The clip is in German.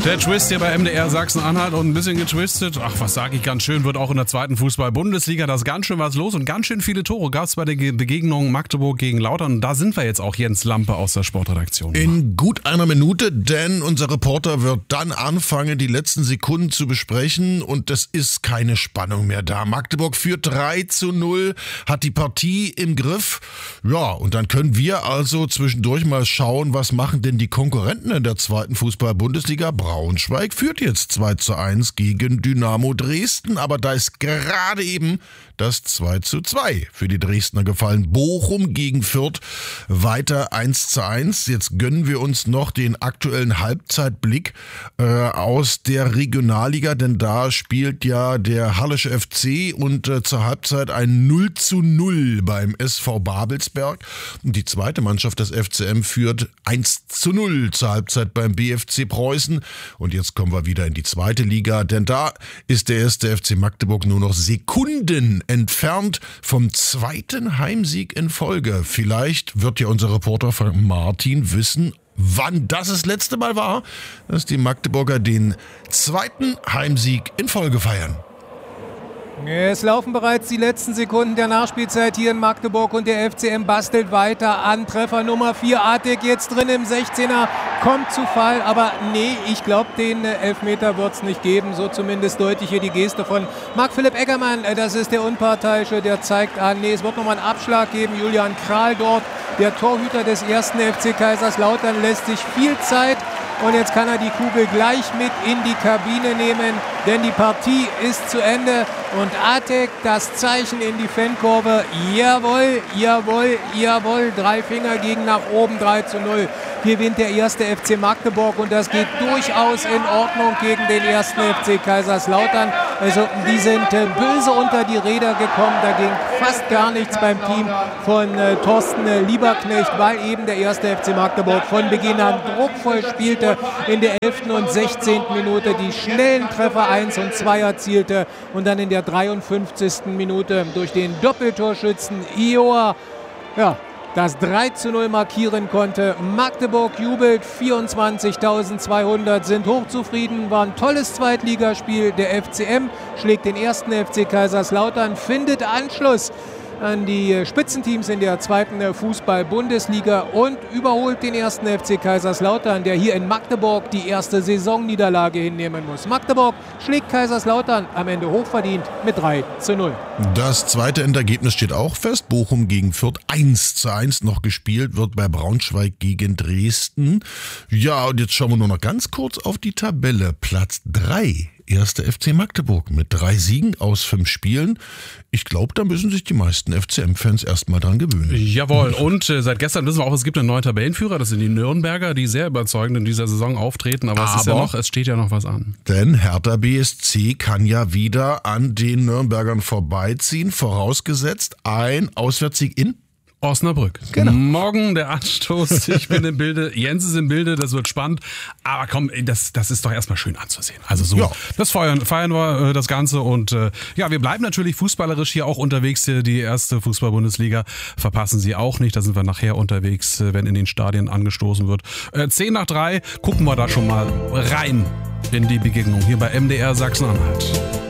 Der Twist hier bei MDR Sachsen-Anhalt und ein bisschen getwistet. Ach, was sage ich, ganz schön, wird auch in der zweiten Fußball-Bundesliga. Da ist ganz schön was los und ganz schön viele Tore gab es bei der Begegnung Magdeburg gegen Lautern. Und da sind wir jetzt auch, Jens Lampe aus der Sportredaktion. In gut einer Minute, denn unser Reporter wird dann anfangen, die letzten Sekunden zu besprechen und es ist keine Spannung mehr da. Magdeburg führt 3-0, hat die Partie im Griff. Ja, und dann können wir also zwischendurch mal schauen, was machen denn die Konkurrenten in der zweiten Fußball-Bundesliga. Braunschweig führt jetzt 2-1 gegen Dynamo Dresden, aber da ist gerade eben das 2-2 für die Dresdner gefallen. Bochum gegen Fürth weiter 1-1. Jetzt gönnen wir uns noch den aktuellen Halbzeitblick aus der Regionalliga, denn da spielt ja der Hallische FC und zur Halbzeit ein 0-0 beim SV Babelsberg. Und die zweite Mannschaft des FCM führt 1-0 zur Halbzeit beim BFC Preußen. Und jetzt kommen wir wieder in die zweite Liga, denn da ist der erste FC Magdeburg nur noch Sekunden entfernt vom zweiten Heimsieg in Folge. Vielleicht wird ja unser Reporter Frank Martin wissen, wann das letzte Mal war, dass die Magdeburger den zweiten Heimsieg in Folge feiern. Es laufen bereits die letzten Sekunden der Nachspielzeit hier in Magdeburg und der FCM bastelt weiter an. Treffer Nummer 4, Artig jetzt drin im 16er, kommt zu Fall, aber nee, ich glaube, den Elfmeter wird es nicht geben, so zumindest deutlich hier die Geste von Marc-Philipp Eggermann, das ist der Unparteiische, der zeigt an, nee, es wird nochmal einen Abschlag geben, Julian Kral dort, der Torhüter des ersten FC Kaiserslautern, lässt sich viel Zeit. Und jetzt kann er die Kugel gleich mit in die Kabine nehmen, denn die Partie ist zu Ende. Und Artek, das Zeichen in die Fankurve. Jawohl, jawohl, jawohl. 3 Finger gegen nach oben, 3-0. Gewinnt der erste FC Magdeburg und das geht durchaus in Ordnung gegen den ersten FC Kaiserslautern. Also die sind böse unter die Räder gekommen. Da ging fast gar nichts beim Team von Thorsten Lieberknecht, weil eben der erste FC Magdeburg von Beginn an druckvoll spielte. In der 11. und 16. Minute die schnellen Treffer 1 und 2 erzielte und dann in der 53. Minute durch den Doppeltorschützen Ioa, ja, das 3-0 markieren konnte. Magdeburg jubelt, 24.200 sind hochzufrieden, war ein tolles Zweitligaspiel. Der FCM schlägt den ersten FC Kaiserslautern, findet Anschluss an die Spitzenteams in der zweiten Fußball-Bundesliga und überholt den ersten FC Kaiserslautern, der hier in Magdeburg die erste Saisonniederlage hinnehmen muss. Magdeburg schlägt Kaiserslautern am Ende hochverdient mit 3-0. Das zweite Endergebnis steht auch fest. Bochum gegen Fürth 1-1 noch gespielt, wird bei Braunschweig gegen Dresden. Ja, und jetzt schauen wir nur noch ganz kurz auf die Tabelle. Platz 3. Erster FC Magdeburg mit 3 Siegen aus 5 Spielen. Ich glaube, da müssen sich die meisten FCM-Fans erstmal dran gewöhnen. Jawohl, und seit gestern wissen wir auch, es gibt einen neuen Tabellenführer. Das sind die Nürnberger, die sehr überzeugend in dieser Saison auftreten. Aber es steht ja noch was an. Denn Hertha BSC kann ja wieder an den Nürnbergern vorbeiziehen. Vorausgesetzt ein Auswärtssieg in Osnabrück. Genau. Morgen der Anstoß. Ich bin im Bilde. Jens ist im Bilde. Das wird spannend. Aber komm, das ist doch erstmal schön anzusehen. Also so, ja. Das feiern wir das Ganze. Und ja, wir bleiben natürlich fußballerisch hier auch unterwegs. Die erste Fußball-Bundesliga verpassen Sie auch nicht. Da sind wir nachher unterwegs, wenn in den Stadien angestoßen wird. 2:10 gucken wir da schon mal rein in die Begegnung hier bei MDR Sachsen-Anhalt.